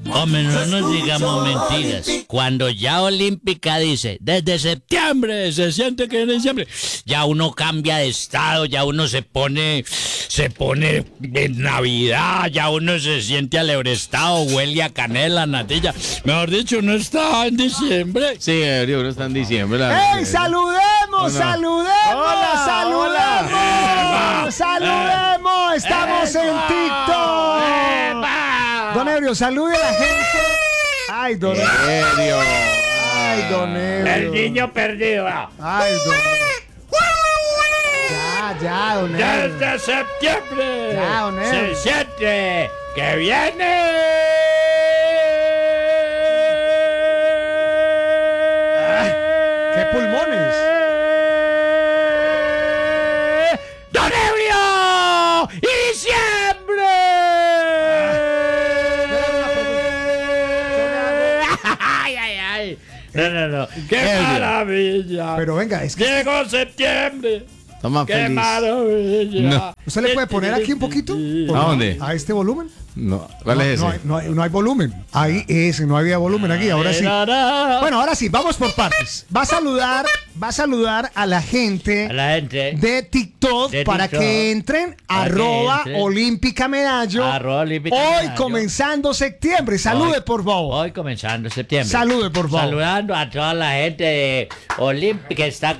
Hombre, no nos digamos mentiras. Cuando ya Olímpica dice, desde septiembre, se siente que en diciembre, ya uno cambia de estado, ya uno se pone en Navidad, ya uno se siente alebrestado, huele a canela, natilla. Mejor dicho, uno está en diciembre. Sí, uno está en diciembre. ¡Ey, saludemos, saludemos, Hola, saludemos! hola. ¡Saludemos! ¡Estamos en TikTok! Don Ebrio, salude a la gente. ¡Ay, don Ebrio! ¡Ay, don Ebrio! El niño perdido. ¡Ay, don Ya, don Ebrio. Desde septiembre Ya, don Ebrio. se siente que viene. ¡Qué pulmones! ¡Don Ebrio! ¡Y diciembre! ¡Ay, ay, ay! No. ¡Qué Ebrio. maravilla! Pero venga, es que Llegó septiembre. Toma ¡Qué feliz. maravilla! No. ¿usted le puede poner aquí un poquito? ¿A dónde? ¿A este volumen? No, ¿cuál es ese? No hay volumen. Ahí ese, no había volumen aquí, ahora sí. Bueno, ahora sí, vamos por partes. Va a saludar a la gente A la gente. de TikTok De para TikTok. que entren Para que @olímpica entren. Olímpica Medallo. @Olímpica Hoy Medallo. comenzando septiembre. Salude, Hoy- por favor. Hoy comenzando septiembre. Salude, por favor. Saludando a toda la gente de Olímpica que está